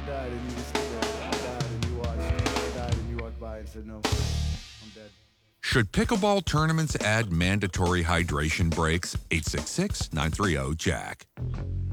died and you just stood there. I died and you watched. I died and you walked by and said, no, I'm dead. Should pickleball tournaments add mandatory hydration breaks? 866-930-JACK.